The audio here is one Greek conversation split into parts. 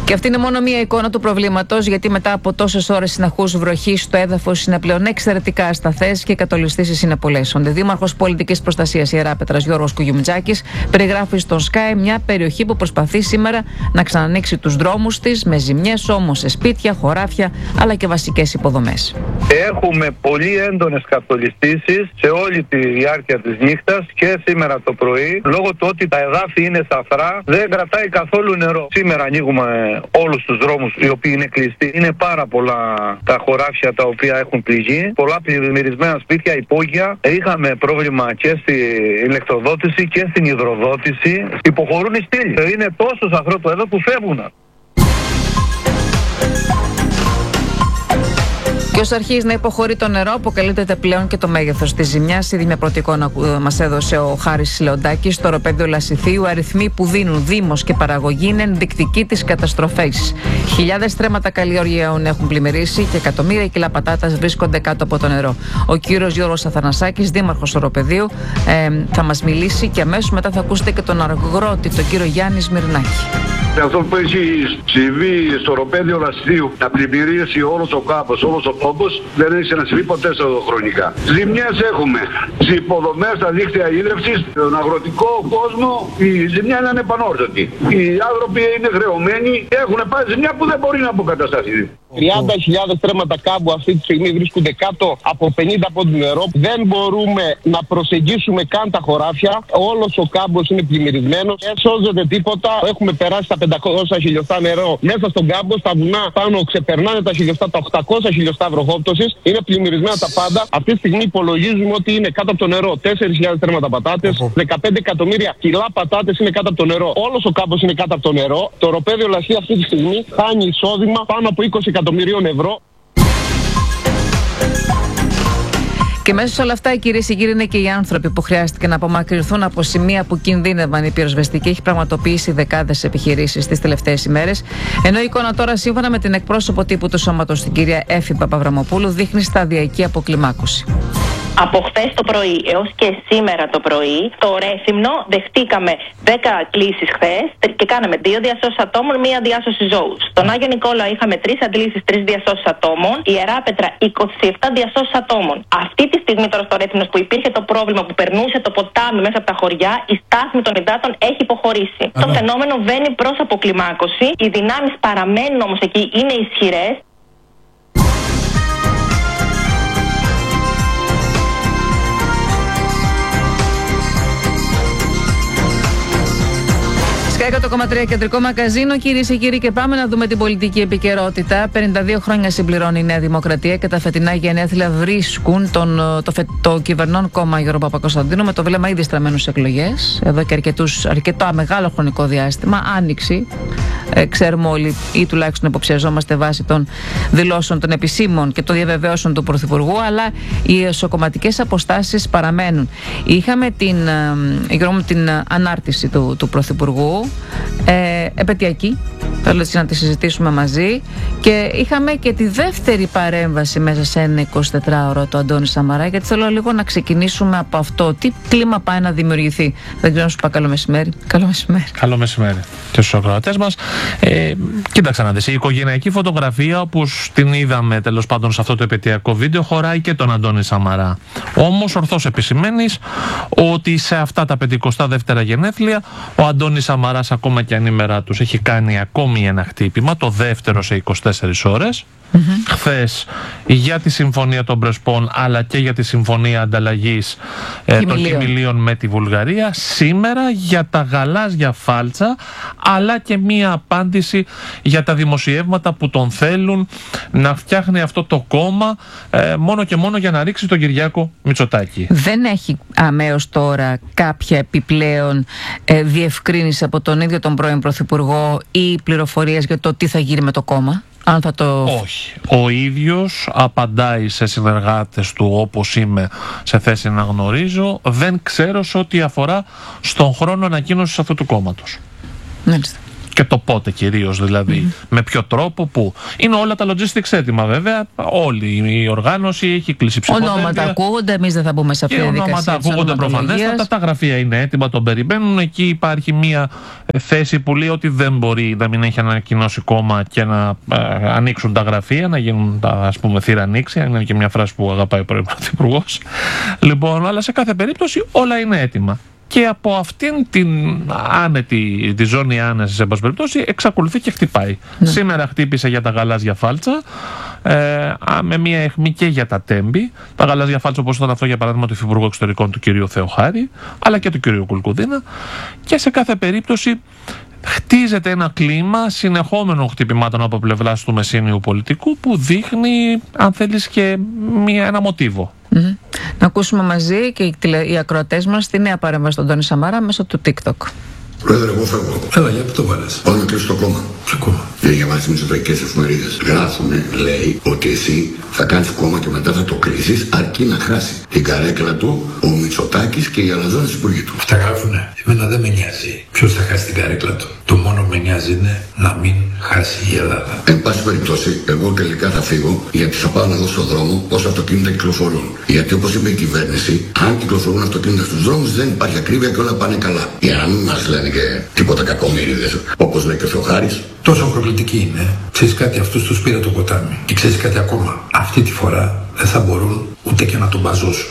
Και αυτή είναι μόνο μία εικόνα του προβλήματος, γιατί μετά από τόσες ώρες συνεχούς βροχής, το έδαφος είναι πλέον εξαιρετικά ασταθές και οι κατολιστήσεις είναι πολλές. Ο Δήμαρχος Πολιτικής Προστασίας Ιεράπετρας Γιώργος Κουγιουμτζάκης περιγράφει στον Sky μια περιοχή που προσπαθεί σήμερα να ξανανοίξει τους δρόμους της, με ζημιές όμως σε σπίτια, χωράφια αλλά και βασικές υποδομές. Έχουμε πολύ έντονες κατολιστήσεις σε όλη τη διάρκεια της νύχτας και σήμερα το πρωί, λόγω του ότι τα εδάφη είναι σαφρά, δεν κρατάει καθόλου νερό. Σήμερα ανοίγουμε όλους τους δρόμους οι οποίοι είναι κλειστοί. Είναι πάρα πολλά τα χωράφια τα οποία έχουν πληγεί, πολλά πλημμυρισμένα σπίτια, υπόγεια. Είχαμε πρόβλημα και στην ηλεκτροδότηση και στην υδροδότηση. Υποχωρούν οι στήλοι. Είναι τόσο σαφρό το έδαφος που φεύγουν. Και όσο αρχίζει να υποχωρεί το νερό, αποκαλύπτεται πλέον και το μέγεθος της ζημιάς. Ήδη μια πρώτη εικόνα μας έδωσε ο Χάρης Λεοντάκης στο οροπέδιο Λασιθίου. Αριθμοί που δίνουν Δήμος και παραγωγή είναι ενδεικτικοί της καταστροφής. Χιλιάδες στρέμματα καλλιεργειών έχουν πλημμυρίσει και εκατομμύρια κιλά πατάτας βρίσκονται κάτω από το νερό. Ο κύριος Γιώργος Αθανασάκης, δήμαρχος οροπεδίου, θα μας μιλήσει και αμέσως μετά θα ακούσετε και τον αγρότη, τον κύριο Γιάννη Σμυρνάκη. Αυτό που έχει συμβεί στο οροπέδιο Λασιθίου, να πλημμυρίσει όλος ο κάμπος, όλος ο τόπος, δεν έχει ξανασυμβεί ποτέ χρονικά. Ζημιές έχουμε στις υποδομές, στα δίκτυα ίδρυυσης, στον αγροτικό κόσμο η ζημιά είναι ανεπανόρθωτη. Οι άνθρωποι είναι χρεωμένοι και έχουν πάει ζημιά που δεν μπορεί να αποκατασταθεί. 30.000 στρέμματα κάμπου αυτή τη στιγμή βρίσκονται κάτω από 50 πόντους νερό. Δεν μπορούμε να προσεγγίσουμε καν τα χωράφια. Όλος ο κάμπος είναι πλημμυρισμένος. Δεν σώζεται τίποτα. Έχουμε περάσει τα 500 χιλιοστά νερό μέσα στον κάμπο. Στα βουνά πάνω ξεπερνάνε τα χιλιοστά, τα 800 χιλιοστά βροχόπτωσης. Είναι πλημμυρισμένα τα πάντα. Αυτή τη στιγμή υπολογίζουμε ότι είναι κάτω από το νερό 4.000 στρέμματα πατάτες. 15 εκατομμύρια κιλά πατάτες είναι κάτω από το νερό. Όλος ο κάμπος είναι κάτω από το νερό. Το οροπέδιο Λασιθίου αυτή τη στιγμή χάνει εισόδημα πάνω από 20 εκατομμυρίων ευρώ. Και μέσα σε όλα αυτά, κυρίες και κύριοι, είναι και οι άνθρωποι που χρειάστηκε να απομακρυνθούν από σημεία που κινδύνευαν. Η πυροσβεστική έχει πραγματοποιήσει δεκάδες επιχειρήσεις τις τελευταίες ημέρες. Ενώ η εικόνα τώρα, σύμφωνα με την εκπρόσωπο τύπου του σώματος, την κυρία Έφη Παπαβραμοπούλου, δείχνει σταδιακή αποκλιμάκωση. Από χθες το πρωί έως και σήμερα το πρωί, στο Ρέθυμνο δεχτήκαμε 10 κλήσεις χθες και κάναμε 2 διασώσεις ατόμων, 1 διάσωση ζώου. Στον Άγιο Νικόλαο είχαμε 3 αντλήσεις, 3 διασώσεις ατόμων. Η Ιεράπετρα 27 διασώσεις ατόμων. Αυτή τη στιγμή τώρα στο Ρέθυμνο που υπήρχε το πρόβλημα που περνούσε το ποτάμι μέσα από τα χωριά, η στάθμη των υδάτων έχει υποχωρήσει. Το φαινόμενο βαίνει προς αποκλιμάκωση. Οι δυνάμεις παραμένουν όμως εκεί, είναι ισχυρές. Sky 100,3 κεντρικό μαγκαζίνο, κυρίες και κύριοι, και πάμε να δούμε την πολιτική επικαιρότητα. 52 χρόνια συμπληρώνει η Νέα Δημοκρατία και τα φετινά γενέθλια βρίσκουν το κυβερνών κόμμα Γιώργο Παπακοσταντίνου με το βλέμμα ήδη στραμμένο στις εκλογές. Εδώ και αρκετά μεγάλο χρονικό διάστημα, άνοιξη. Ξέρουμε όλοι, ή τουλάχιστον υποψιαζόμαστε βάσει των δηλώσεων των επισήμων και των διαβεβαιώσεων του Πρωθυπουργού, αλλά οι εσωκομματικές αποστάσεις παραμένουν. Είχαμε την ανάρτηση του Πρωθυπουργού, επαιτειακή, θέλω να τη συζητήσουμε μαζί, και είχαμε και τη δεύτερη παρέμβαση μέσα σε ένα 24ωρο του Αντώνη Σαμαρά, γιατί θέλω λίγο να ξεκινήσουμε από αυτό. Τι κλίμα πάει να δημιουργηθεί? Δεν ξέρω να σου πω καλό μεσημέρι. Καλό μεσημέρι. Καλό μεσημέρι και στους ακροατές μας. Κοίταξε να δεις, η οικογενειακή φωτογραφία, όπως την είδαμε τέλος πάντων σε αυτό το επαιτειακό βίντεο, χωράει και τον Αντώνη Σαμαρά. Όμως ορθώς επισημαίνεις ότι σε αυτά τα 52 γενέθλια ο Αντώνης Σαμαράς, ακόμα και ανήμερα τους, έχει κάνει ακόμη ένα χτύπημα, το δεύτερο σε 24 ώρες. Χθες για τη συμφωνία των Πρεσπών, αλλά και για τη συμφωνία ανταλλαγής των χιμηλίων με τη Βουλγαρία. Σήμερα για τα γαλάζια φάλτσα, αλλά και μία απάντηση για τα δημοσιεύματα που τον θέλουν να φτιάχνει αυτό το κόμμα μόνο και μόνο για να ρίξει τον Κυριάκο Μητσοτάκη. Δεν έχει αμέως τώρα κάποια επιπλέον διευκρίνηση από τον ίδιο τον πρώην Πρωθυπουργό ή πληροφορίες για το τι θα γίνει με το κόμμα? Όχι. Ο ίδιος απαντάει σε συνεργάτες του, όπως είμαι σε θέση να γνωρίζω, δεν ξέρω σε ό,τι αφορά στον χρόνο ανακοίνωσης αυτού του κόμματος. Μάλιστα. και το πότε κυρίως, δηλαδή με ποιο τρόπο, πού. Είναι όλα τα logistics έτοιμα βέβαια, όλη η οργάνωση έχει κλείσει ψηφοδέλτια. Ονόματα ακούγονται, εμείς δεν θα μπούμε σε αυτή τη διαδικασία. Ονόματα ακούγονται προφανέστατα, τα γραφεία είναι έτοιμα, τον περιμένουν. Εκεί υπάρχει μια θέση που λέει ότι δεν μπορεί να μην έχει ανακοινώσει κόμμα και να ανοίξουν τα γραφεία, να γίνουν τα, ας πούμε, θύρα ανοίξη. Είναι και μια φράση που αγαπάει ο Πρωθυπουργός. Λοιπόν, αλλά σε κάθε περίπτωση όλα είναι έτοιμα. Και από αυτήν την άνετη, τη ζώνη άνεσης, εν πάση περιπτώσει, εξακολουθεί και χτυπάει. Σήμερα χτύπησε για τα γαλάζια φάλτσα, με μια αιχμή και για τα τέμπη. Τα γαλάζια φάλτσα, όπως ήταν αυτό για παράδειγμα του Υφυπουργού Εξωτερικών του κ. Θεοχάρη, αλλά και του κ. Κουλκουδίνα. Και σε κάθε περίπτωση χτίζεται ένα κλίμα συνεχόμενων χτυπημάτων από πλευράς του μεσήνιου πολιτικού που δείχνει, αν θέλεις, και ένα μοτίβο. Να ακούσουμε μαζί και οι ακροατές μας τη νέα παρέμβαση του Αντώνη Σαμαρά μέσω του TikTok. Πρόεδρε, εγώ φεύγω. Έλα, για πού το βάλες? Πάω να κλείσω το κόμμα. Ποιο κόμμα? Για να διαβάσει μισοτρακικές εφημερίδες. Γράφουνε, λέει, ότι εσύ θα κάνεις κόμμα και μετά θα το κλείσεις, αρκεί να χάσει την καρέκλα του ο Μητσοτάκης και οι αλαζόνες υπουργοί του. Αυτά γράφουνε. Εμένα δεν με νοιάζει ποιος θα χάσει την καρέκλα του. Το μόνο που με νοιάζει είναι να μην χάσει η Ελλάδα. Εν πάση περιπτώσει, εγώ τελικά θα φύγω γιατί θα πάω να δω στον δρόμο πόσα αυτοκίνητα κυκλοφορούν. Γιατί όπως είπε η κυβέρνηση, αν κυκλοφορούν αυτοκίνητα στους δρόμους δεν υπάρχει ακρίβεια και όλα πάνε καλά. Για να μην μας λένε και τίποτα κακομοίριδες, όπως λέει και ο Θεοχάρης. Τόσο προκλητική είναι. Ξέρεις κάτι, αυτούς τους πήρε το ποτάμι. Και ξέρεις κάτι ακόμα. Αυτή τη φορά δεν θα μπορούν ούτε και να τον μπαζώσουν.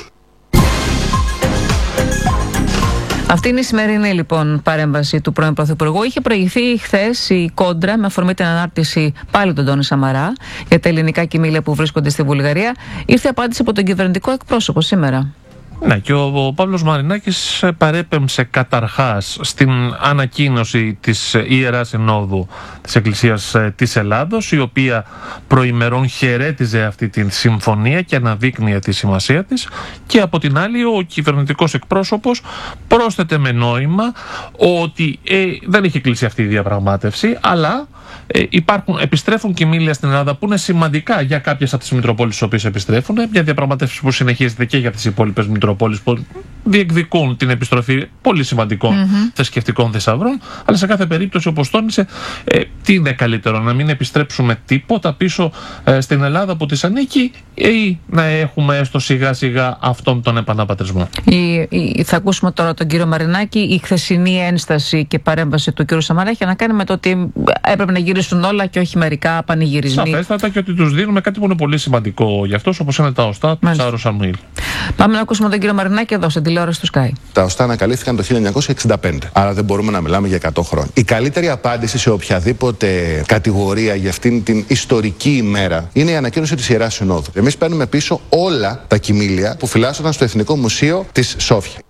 Αυτή είναι η σημερινή λοιπόν παρέμβαση του πρώην Πρωθυπουργού. Είχε προηγηθεί χθες η κόντρα με αφορμή την ανάρτηση πάλι του Αντώνη Σαμαρά για τα ελληνικά κοιμήλια που βρίσκονται στη Βουλγαρία. Ήρθε απάντηση από τον κυβερνητικό εκπρόσωπο σήμερα. Ναι, και ο Παύλος Μαρινάκης παρέπεμψε καταρχάς στην ανακοίνωση της Ιεράς Συνόδου της Εκκλησίας της Ελλάδος, η οποία προημερών χαιρέτιζε αυτή τη συμφωνία και αναδείκνυε τη σημασία της, και από την άλλη ο κυβερνητικός εκπρόσωπος πρόσθεται με νόημα ότι δεν είχε κλείσει αυτή η διαπραγμάτευση, αλλά επιστρέφουν κοιμήλια στην Ελλάδα που είναι σημαντικά για κάποιες από τις Μητροπόλεις στις οποίες επιστρέφουν. Μια διαπραγματεύση που συνεχίζεται και για τις υπόλοιπες Μητροπόλεις που διεκδικούν την επιστροφή πολύ σημαντικών θρησκευτικών θησαυρών. Αλλά σε κάθε περίπτωση, όπως τόνισε, τι είναι καλύτερο, να μην επιστρέψουμε τίποτα πίσω στην Ελλάδα που της ανήκει, ή να έχουμε έστω σιγά σιγά αυτόν τον επαναπατρισμό. Θα ακούσουμε τώρα τον κύριο Μαρινάκη. Η χθεσινή ένσταση και παρέμβαση του κύριου Σαμαρά έχει να κάνει με το ότι έπρεπε να γυρίσουν όλα και όχι μερικά πανηγυρισμοί. Σαφέστατα, και ότι τους δίνουμε κάτι που είναι πολύ σημαντικό για αυτούς, όπως είναι τα οστά του Τσάρου Σαμουήλ. Πάμε να ακούσουμε τον κύριο Μαρινάκη εδώ στην τηλεόραση του Sky. Τα οστά ανακαλύφθηκαν το 1965. Άρα δεν μπορούμε να μιλάμε για 100 χρόνια. Η καλύτερη απάντηση σε οποιαδήποτε κατηγορία για αυτήν την ιστορική ημέρα είναι η ανακοίνωση της Ιεράς Συνόδου. Εμείς παίρνουμε πίσω όλα τα κοιμήλια που φυλάσσονταν στο Εθνικό Μουσείο της Σόφια.